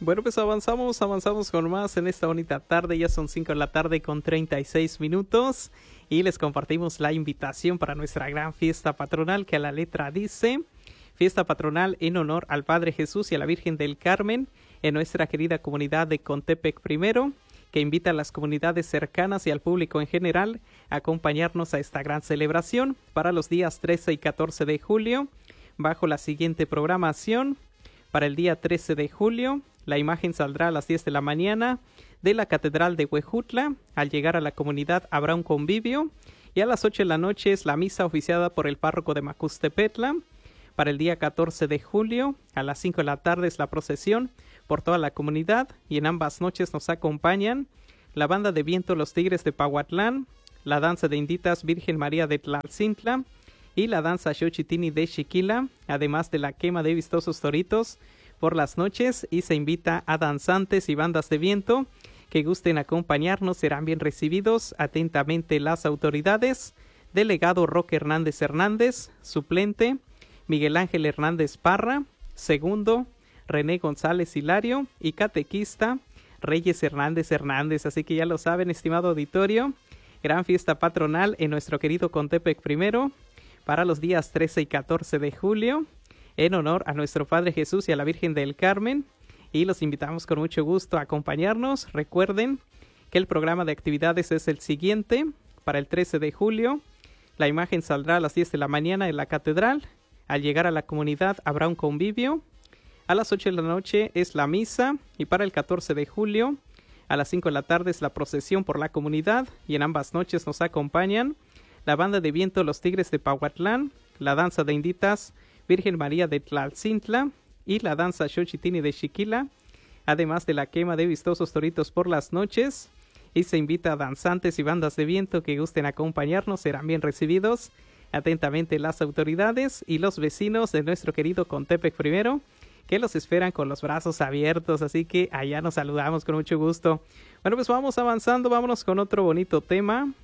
Bueno, pues avanzamos con más en esta bonita tarde. Ya son 5 de la tarde con 36 minutos. Y les compartimos la invitación para nuestra gran fiesta patronal que a la letra dice: fiesta patronal en honor al Padre Jesús y a la Virgen del Carmen en nuestra querida comunidad de Contepec I, que invita a las comunidades cercanas y al público en general a acompañarnos a esta gran celebración para los días 13 y 14 de julio, bajo la siguiente programación. Para el día 13 de julio, la imagen saldrá a las 10 de la mañana de la Catedral de Huejutla. Al llegar a la comunidad habrá un convivio y a las 8 de la noche es la misa oficiada por el párroco de Macustepetla. Para el día 14 de julio, a las 5 de la tarde es la procesión por toda la comunidad y en ambas noches nos acompañan la banda de viento Los Tigres de Pahuatlán, la danza de inditas Virgen María de Tlalcintla y la danza Xochitini de Xiquila, además de la quema de vistosos toritos por las noches, y se invita a danzantes y bandas de viento que gusten acompañarnos. Serán bien recibidos atentamente las autoridades. Delegado Roque Hernández, suplente Miguel Ángel Hernández Parra, segundo René González Hilario y catequista Reyes Hernández. Así que ya lo saben, estimado auditorio, gran fiesta patronal en nuestro querido Contepec I para los días 13 y 14 de julio en honor a nuestro Padre Jesús y a la Virgen del Carmen, y los invitamos con mucho gusto a acompañarnos. Recuerden que el programa de actividades es el siguiente. Para el 13 de julio la imagen saldrá a las 10 de la mañana en la catedral. Al llegar a la comunidad habrá un convivio. A las 8 de la noche es la misa, y para el 14 de julio a las 5 de la tarde es la procesión por la comunidad, y en ambas noches nos acompañan la banda de viento Los Tigres de Pahuatlán, la danza de inditas Virgen María de Tlalcintla y la danza Xochitini de Xiquila, además de la quema de vistosos toritos por las noches, y se invita a danzantes y bandas de viento que gusten acompañarnos. Serán bien recibidos atentamente las autoridades y los vecinos de nuestro querido Contepec I, que los esperan con los brazos abiertos. Así que allá nos saludamos con mucho gusto. Bueno, pues vamos avanzando, vámonos con otro bonito tema.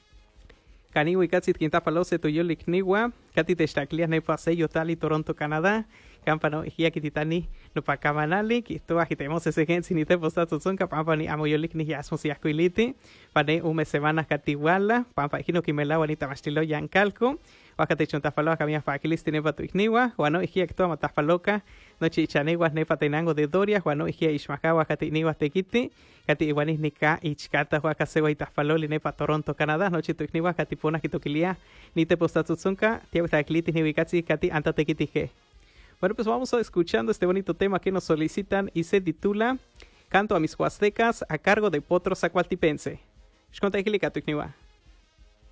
Caniwi Katsit Quintapalose Tuyolik Niwa, Kati Textaclia Nepa Seyo Tali Toronto, Canadá, Campano Hiakititani, Nupa Kamanali, Kitu Agitemos ese gen sin te postato son Capampani Amoyolik ni Yasmos Yakuiliti, Pane Ume Semana Katiwala, Pampa Hino Kimela, Wanita Mastilo Yancalco, Wakate Chontafaloa, Camia Faquilis Nepa Tuigniwa, Wano Hiakto Matafaloca, Nochi Chaneguas Nepa Tenango de Doria, Wano Hia Ishmakawa Katiniwa Tequiti, Kati Iwanis Nika Ichkata, Wakasewa Itafaloli Nepa Toronto, Canadá, Nochi Tuigniwa, Katipona Kitokilia, Nite Postatuzunka, Tiautakliti Niwikatsi, Kati Antatekitije. Bueno, pues vamos a escuchando este bonito tema que nos solicitan y se titula Canto a mis huastecas, a cargo de Potro Zacualtipense. Xcontaikilika Tuigniwa.